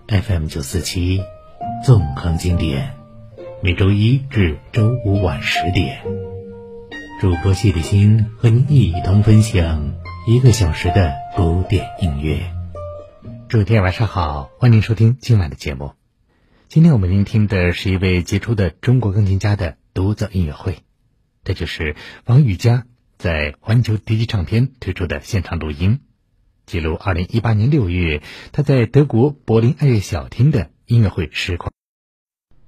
FM947，纵横经典，每周一至周五晚10点，主播谢立新和您一同分享1个小时的古典音乐。诸位晚上好，欢迎收听今晚的节目。今天我们聆听的是一位杰出的中国钢琴家的独奏音乐会，这就是王羽佳在环球第一唱片推出的现场录音，记录2018年6月他在德国柏林爱乐小厅的音乐会实况。